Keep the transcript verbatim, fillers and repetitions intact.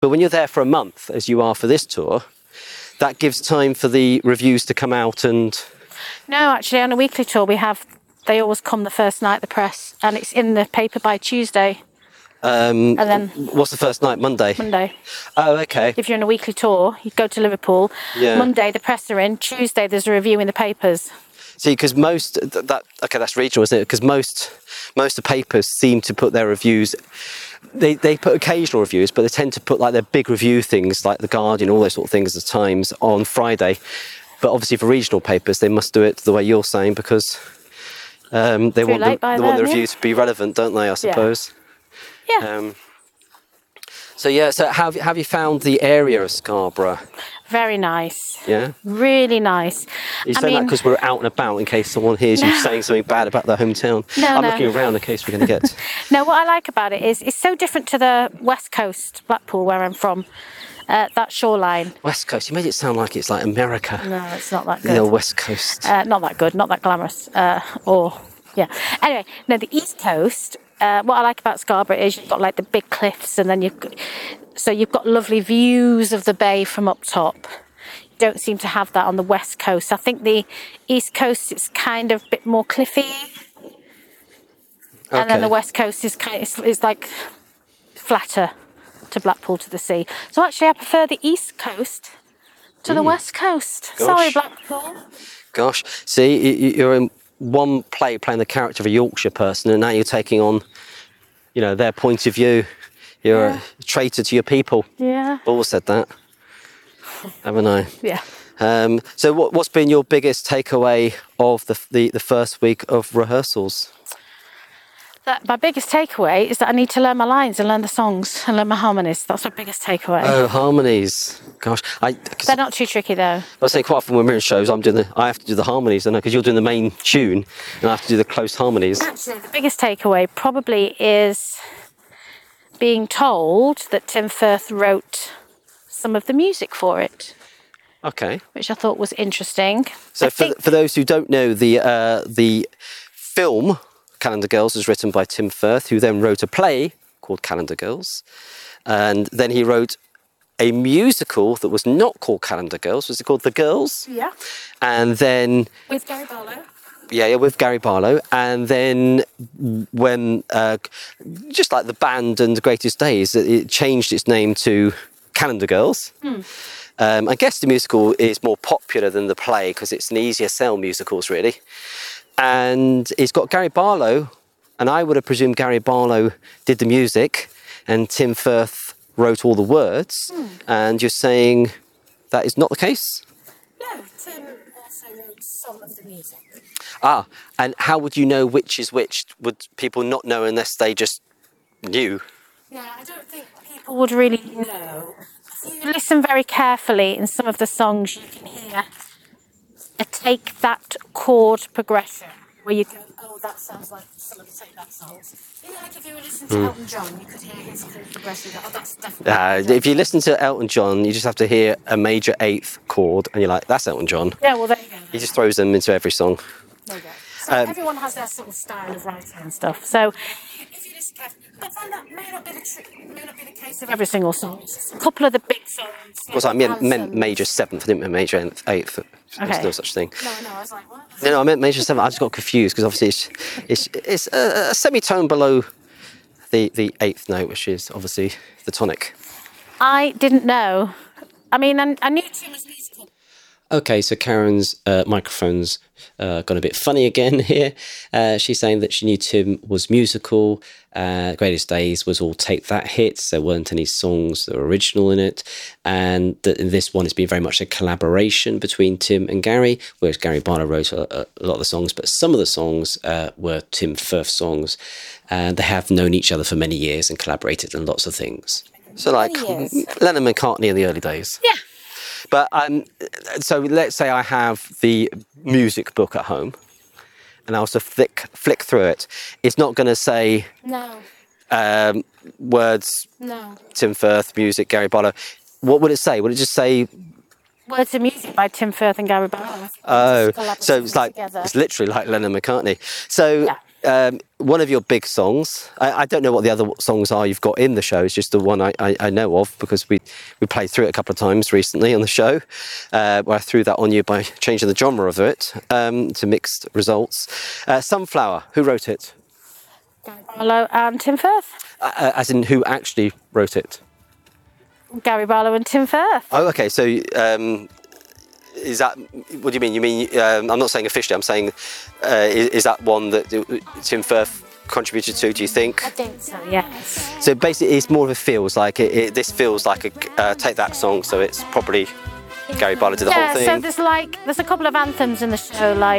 But when you're there for a month, as you are for this tour, that gives time for the reviews to come out and... No, actually, on a weekly tour, we have... They always come the first night, the press, and it's in the paper by Tuesday. Um, and then... What's the first night? Monday? Monday. Oh, okay. If you're on a weekly tour, you go to Liverpool. Yeah. Monday, the press are in. Tuesday, there's a review in the papers. See, because most... that Okay, that's regional, isn't it? Because most, most of the papers seem to put their reviews... They, they put occasional reviews, but they tend to put like their big review things, like The Guardian, all those sort of things, at Times, on Friday. But obviously for regional papers, they must do it the way you're saying, because um, they, want the, they then, want the reviews yeah. to be relevant, don't they, I suppose? Yeah. yeah. Um, so, yeah, so how have, have you found the area of Scarborough? Very nice. Yeah? Really nice. You say that because we're out and about in case someone hears no. you saying something bad about their hometown. No, I'm no. looking around in case we're going to get... No, what I like about it is it's so different to the West Coast, Blackpool, where I'm from. Uh, that shoreline. West Coast, you made it sound like it's like America. No, it's not that good. No, West Coast. Uh, not that good, not that glamorous. Uh, or, yeah. Anyway, no, the East Coast, uh, what I like about Scarborough is you've got like the big cliffs and then you've got, so you've got lovely views of the bay from up top. Don't seem to have that on the West Coast. I think the East Coast is kind of a bit more cliffy, okay. and then the West Coast is kind of, it's, it's like flatter to Blackpool to the sea. So actually, I prefer the East Coast to mm. the West Coast. Gosh. Sorry, Blackpool. Gosh, see, you're in one play playing the character of a Yorkshire person, and now you're taking on, you know, their point of view. You're yeah. a traitor to your people. Yeah. Always said that. Haven't I? Yeah. Um, so what, what's been your biggest takeaway of the, the, the first week of rehearsals? That, my biggest takeaway is that I need to learn my lines and learn the songs and learn my harmonies. That's my biggest takeaway. Oh, harmonies. Gosh. I, They're not too tricky, though. I say quite often when we're in shows, I'm doing the, I have to do the harmonies, don't I? Because you're doing the main tune and I have to do the close harmonies. Actually, the biggest takeaway probably is being told that Tim Firth wrote some of the music for it. Okay. Which I thought was interesting. So I for, think... for those who don't know, the uh, the film Calendar Girls was written by Tim Firth, who then wrote a play called Calendar Girls. And then he wrote a musical that was not called Calendar Girls. Was it called The Girls? Yeah. And then... With Gary Barlow. Yeah, yeah, with Gary Barlow. And then when, uh, just like the band and The Greatest Days, it changed its name to Calendar Girls. Hmm. Um, I guess the musical is more popular than the play because it's an easier sell musicals, really. And it's got Gary Barlow, and I would have presumed Gary Barlow did the music and Tim Firth wrote all the words. Hmm. And you're saying that is not the case? No, Tim also wrote some of the music. Ah, and how would you know which is which? Would people not know unless they just knew? Yeah, I don't think people would really know. If you listen very carefully in some of the songs, you can hear a take that chord progression where you go, oh, that sounds like some of the take that songs. You know, like if you were listening to mm. Elton John, you could hear his chord progression. Oh, that's definitely. Uh, if you listen to Elton John, you just have to hear a major eighth chord, and you're like, that's Elton John. Yeah, well, there you go. He just throws them into every song. There you go. So um, everyone has their sort of style of writing and stuff. So if you listen carefully, but then that may not be the tr- may not be the case of every single song. A couple of the big songs. Was I meant, meant major seventh? I didn't mean major eighth. There's okay. no such thing. No, no, I was like, what? No, no, I meant major seventh. I just got confused because obviously it's it's, it's a, a semitone below the the eighth note, which is obviously the tonic. I didn't know. I mean, I, I knew Tim was musical. Okay, so Karen's uh, microphone's uh, gone a bit funny again here. Uh, she's saying that she knew Tim was musical. Uh, Greatest Days was all Take That hits. There weren't any songs that were original in it. And that in this one, it's been very much a collaboration between Tim and Gary, whereas Gary Barlow wrote a, a lot of the songs, but some of the songs uh, were Tim Firth songs. And they have known each other for many years and collaborated on lots of things. So like Lennon McCartney in the early days. Yeah. But um, so let's say I have the music book at home and I also flick flick through it. It's not going to say no um, words, no. Tim Firth, music, Gary Barlow. What would it say? Would it just say... Words of music by Tim Firth and Gary Barlow. Oh, so it's like, together. It's literally like Lennon McCartney. So yeah. um, one of your big songs. I, I don't know what the other songs are you've got in the show. It's just the one I, I, I know of because we, we played through it a couple of times recently on the show, uh, where I threw that on you by changing the genre of it um, to mixed results. Uh, Sunflower, who wrote it? Gary Barlow and Tim Firth. Uh, as in, who actually wrote it? Gary Barlow and Tim Firth. Oh, okay. So, um, is that, what do you mean? You mean, um, I'm not saying officially, I'm saying, uh, is, is that one that Tim Firth contributed to, do you think? I think so, yes. So basically, it's more of a feels, like, it, it, this feels like a uh, Take That song, so it's probably Gary Barlow did the yeah, whole thing. so there's like, there's a couple of anthems in the show, like